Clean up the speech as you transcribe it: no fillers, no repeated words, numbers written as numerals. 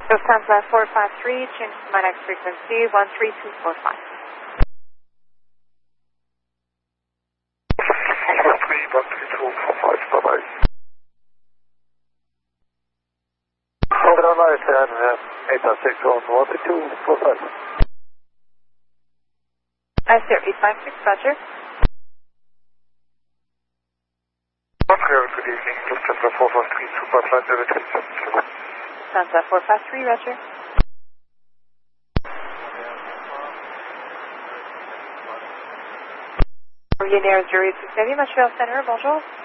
Lufthansa 453, change to my next frequency, 13245. 13245, bye-bye. Hold on, right, 856 on 13245. I-0856, roger. Good evening, Lufthansa 453, Super Flight 037. Lufthansa 453, roger. Ryanair 0869, Montreal Center, bonjour.